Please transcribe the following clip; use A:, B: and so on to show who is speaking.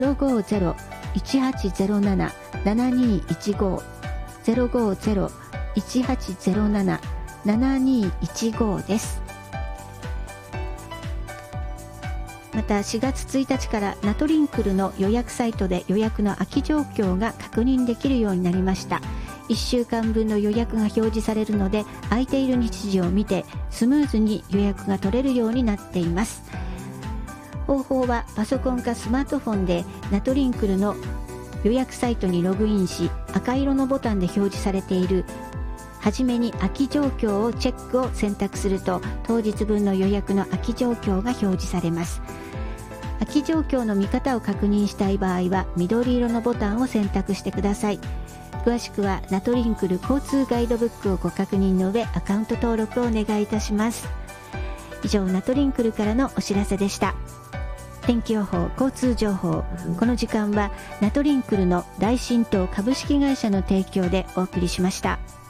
A: 050-1807-7215 050-1807-7215です。また4月1日からナトリンクルの予約サイトで予約の空き状況が確認できるようになりました。1週間分の予約が表示されるので、空いている日時を見てスムーズに予約が取れるようになっています。方法はパソコンかスマートフォンでナトリンクルの予約サイトにログインし、赤色のボタンで表示されているはじめに空き状況をチェックを選択すると、当日分の予約の空き状況が表示されます。空き状況の見方を確認したい場合は緑色のボタンを選択してください。詳しくはナトリンクル交通ガイドブックをご確認の上、アカウント登録をお願いいたします。以上、ナトリンクルからのお知らせでした。天気予報、交通情報、この時間はナトリンクルの大新東株式会社の提供でお送りしました。